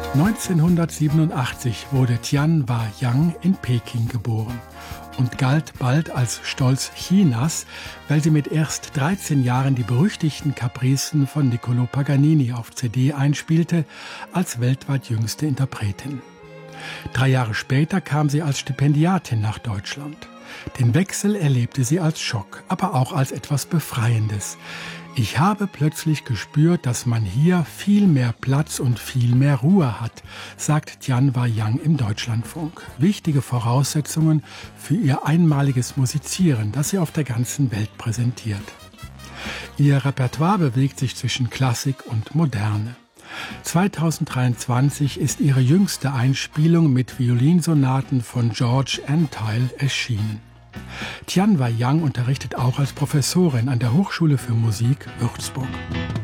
1987 wurde Tian Wa-Yang in Peking geboren und galt bald als Stolz Chinas, weil sie mit erst 13 Jahren die berüchtigten Capricen von Niccolò Paganini auf CD einspielte, als weltweit jüngste Interpretin. 3 Jahre später kam sie als Stipendiatin nach Deutschland. Den Wechsel erlebte sie als Schock, aber auch als etwas Befreiendes. Ich habe plötzlich gespürt, dass man hier viel mehr Platz und viel mehr Ruhe hat, sagt Tian Wa-Yang im Deutschlandfunk. Wichtige Voraussetzungen für ihr einmaliges Musizieren, das sie auf der ganzen Welt präsentiert. Ihr Repertoire bewegt sich zwischen Klassik und Moderne. 2023 ist ihre jüngste Einspielung mit Violinsonaten von George Antheil erschienen. Tian Wa-Yang unterrichtet auch als Professorin an der Hochschule für Musik Würzburg.